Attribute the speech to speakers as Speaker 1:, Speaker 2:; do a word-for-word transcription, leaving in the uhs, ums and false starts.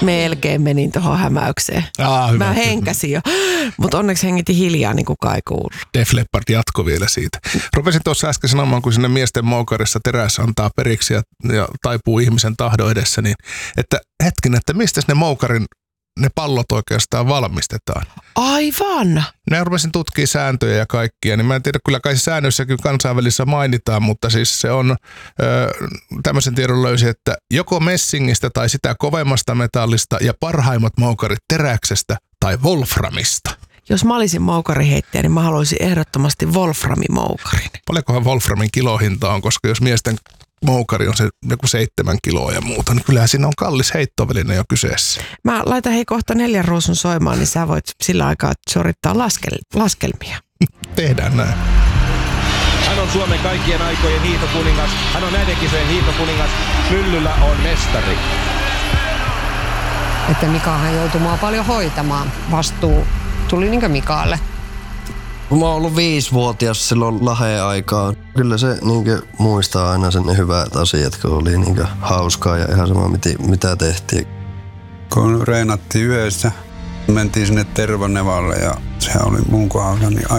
Speaker 1: melkein menin tuohon hämäykseen.
Speaker 2: Aa, hyvä.
Speaker 1: Mä henkäsin jo, mutta onneksi hengitin hiljaa, niin kukaan ei kuulu.
Speaker 2: Def Leppard jatko vielä siitä. Rupesin tuossa äsken sanomaan, kun sinne miesten moukarissa teräs antaa periksi ja, ja taipuu ihmisen tahdon edessä, niin että hetken, että mistä ne moukarin ne pallot oikeastaan valmistetaan.
Speaker 1: Aivan!
Speaker 2: Mä rupesin tutkimaan sääntöjä ja kaikkia, niin mä en tiedä, kyllä kai säännöissäkin kansainvälisessä mainitaan, mutta siis se on, ö, tämmöisen tiedon löysi, että joko messingistä tai sitä kovemmasta metallista ja parhaimmat moukarit teräksestä tai wolframista.
Speaker 1: Jos mä olisin moukariheittäjä, niin mä haluaisin ehdottomasti wolframimoukarin.
Speaker 2: Paljonkohan wolframin kilohinta on, koska jos miesten moukari on se joku seitsemän kiloa ja muuta, niin kyllähän siinä on kallis heittoväline jo kyseessä.
Speaker 1: Mä laitan hei kohta neljän ruusun soimaan, niin sä voit sillä aikaa suorittaa laskel- laskelmia.
Speaker 2: Tehdään näin.
Speaker 3: Hän on Suomen kaikkien aikojen hiihtokuningas. Hän on näiden kisojen hiihtokuningas. Myllyllä on mestari.
Speaker 4: Että Mikahan joutui mua paljon hoitamaan. Vastuu tuli niinkö Mikaalle.
Speaker 5: Mä oon ollut viisivuotias silloin Laheen aikaan. Kyllä se niinkö muistaa aina sen ne hyvät asiat, kun oli niinkö hauskaa ja ihan sama mitä tehtiin.
Speaker 6: Kun reenattiin yhdessä, mentiin sinne Tervanevalle ja se oli mun kohdalla niin